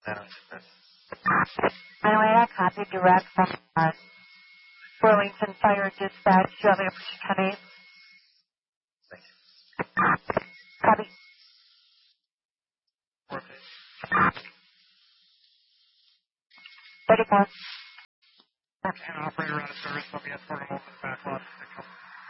908, copy direct from Burlington Fire Dispatch. Do you want me to push 10-8? Copy. Ready for. Operator out of service, let me escort him over the backlog.